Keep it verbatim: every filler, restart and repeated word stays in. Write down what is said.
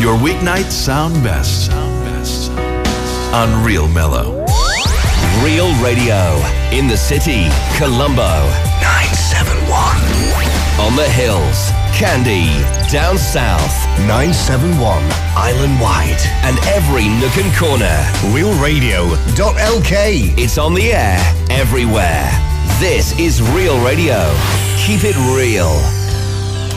Your weeknights sound best. Sound best. On Real Mellow. Real Radio. In the city, Colombo. nine seven one. On the hills, Candy. Down south, nine seven one. Island wide. And every nook and corner. real radio dot l k. It's on the air everywhere. This is Real Radio. Keep it real.